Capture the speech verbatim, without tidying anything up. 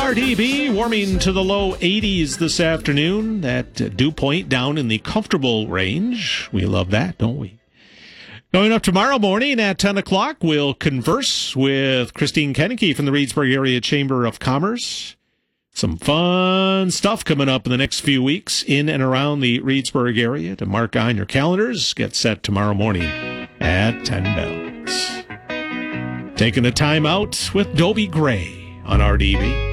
R D B warming to the low eighties this afternoon. That uh, dew point down in the comfortable range. We love that, don't we? Going up tomorrow morning at ten o'clock, we'll converse with Christine Kenneke from the Reedsburg Area Chamber of Commerce. Some fun stuff coming up in the next few weeks in and around the Reedsburg area. To mark on your calendars, get set tomorrow morning at ten bells. Taking a time out with Dobie Gray on R D B.